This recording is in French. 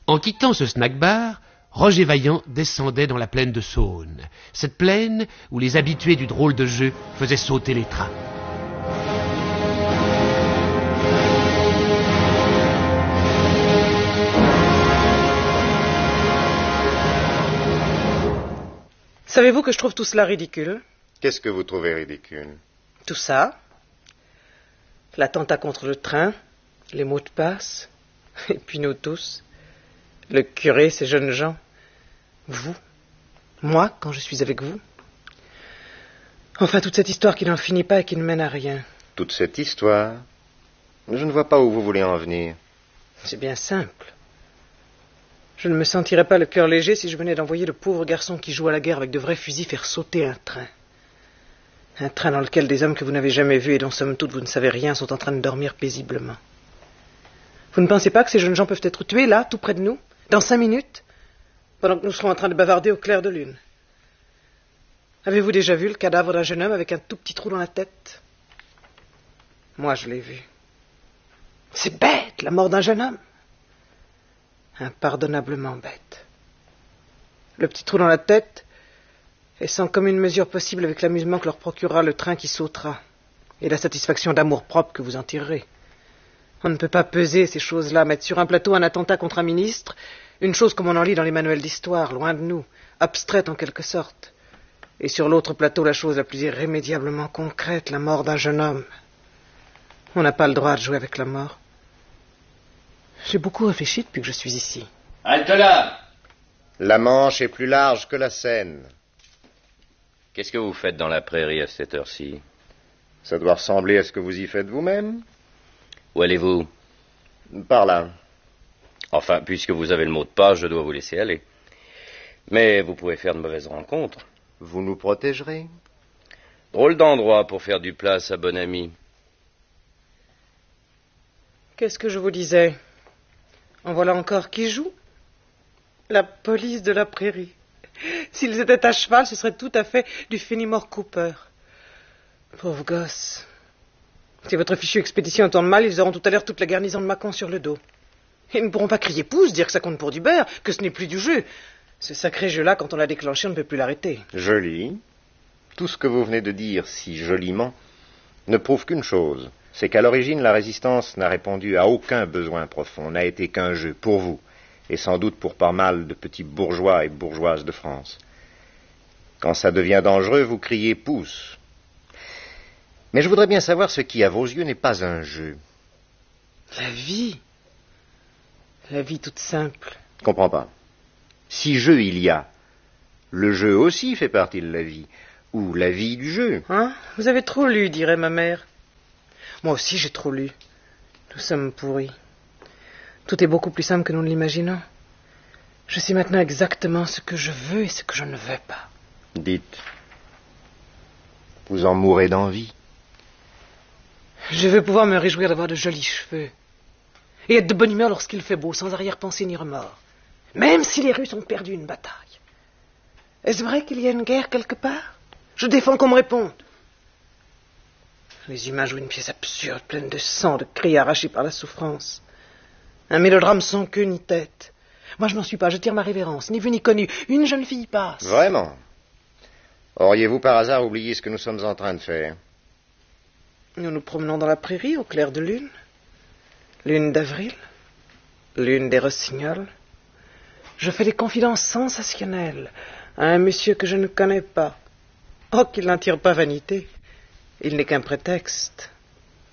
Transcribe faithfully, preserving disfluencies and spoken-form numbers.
En quittant ce snack-bar, Roger Vaillant descendait dans la plaine de Saône, cette plaine où les habitués du drôle de jeu faisaient sauter les trains. Savez-vous que je trouve tout cela ridicule? Qu'est-ce que vous trouvez ridicule? Tout ça. L'attentat contre le train, les mots de passe, et puis nous tous. Le curé, ces jeunes gens. Vous. Moi, quand je suis avec vous. Enfin, toute cette histoire qui n'en finit pas et qui ne mène à rien. Toute cette histoire? Je ne vois pas où vous voulez en venir. C'est bien simple. Je ne me sentirais pas le cœur léger si je venais d'envoyer le pauvre garçon qui joue à la guerre avec de vrais fusils faire sauter un train. Un train dans lequel des hommes que vous n'avez jamais vus et dont somme toute vous ne savez rien sont en train de dormir paisiblement. Vous ne pensez pas que ces jeunes gens peuvent être tués là, tout près de nous, dans cinq minutes, pendant que nous serons en train de bavarder au clair de lune? Avez-vous déjà vu le cadavre d'un jeune homme avec un tout petit trou dans la tête? Moi, je l'ai vu. C'est bête, la mort d'un jeune homme. Impardonnablement bête. Le petit trou dans la tête est sans commune mesure possible avec l'amusement que leur procurera le train qui sautera et la satisfaction d'amour-propre que vous en tirerez. On ne peut pas peser ces choses-là, mettre sur un plateau un attentat contre un ministre, une chose comme on en lit dans les manuels d'histoire, loin de nous, abstraite en quelque sorte, et sur l'autre plateau la chose la plus irrémédiablement concrète, la mort d'un jeune homme. On n'a pas le droit de jouer avec la mort. J'ai beaucoup réfléchi depuis que je suis ici. Halte là! La Manche est plus large que la Seine. Qu'est-ce que vous faites dans la prairie à cette heure-ci? Ça doit ressembler à ce que vous y faites vous-même. Où allez-vous? Par là. Enfin, puisque vous avez le mot de passe, je dois vous laisser aller. Mais vous pouvez faire de mauvaises rencontres. Vous nous protégerez? Drôle d'endroit pour faire du place à bon ami. Qu'est-ce que je vous disais? En voilà encore qui joue? La police de la prairie. S'ils étaient à cheval, ce serait tout à fait du Fenimore Cooper. Pauvres gosses. Si votre fichue expédition tourne mal, ils auront tout à l'heure toute la garnison de Mâcon sur le dos. Ils ne pourront pas crier pouce, dire que ça compte pour du beurre, que ce n'est plus du jeu. Ce sacré jeu-là, quand on l'a déclenché, on ne peut plus l'arrêter. Joli. Tout ce que vous venez de dire si joliment ne prouve qu'une chose. C'est qu'à l'origine, la résistance n'a répondu à aucun besoin profond, n'a été qu'un jeu pour vous, et sans doute pour pas mal de petits bourgeois et bourgeoises de France. Quand ça devient dangereux, vous criez pouce. Mais je voudrais bien savoir ce qui, à vos yeux, n'est pas un jeu. La vie. La vie toute simple. Je comprends pas. Si jeu il y a, le jeu aussi fait partie de la vie, ou la vie du jeu. Hein? Vous avez trop lu, dirait ma mère. Moi aussi, j'ai trop lu. Nous sommes pourris. Tout est beaucoup plus simple que nous ne l'imaginons. Je sais maintenant exactement ce que je veux et ce que je ne veux pas. Dites, vous en mourrez d'envie. Je veux pouvoir me réjouir d'avoir de jolis cheveux et être de bonne humeur lorsqu'il fait beau, sans arrière-pensée ni remords, même si les Russes ont perdu une bataille. Est-ce vrai qu'il y a une guerre quelque part? Je défends qu'on me réponde. Les humains jouent une pièce absurde, pleine de sang, de cris arrachés par la souffrance. Un mélodrame sans queue ni tête. Moi, je n'en suis pas, je tire ma révérence, ni vu ni connu. Une jeune fille passe. Vraiment? Auriez-vous par hasard oublié ce que nous sommes en train de faire? Nous nous promenons dans la prairie au clair de lune. Lune d'avril. Lune des rossignols. Je fais des confidences sensationnelles à un monsieur que je ne connais pas. Oh, qu'il n'en tire pas vanité. Il n'est qu'un prétexte.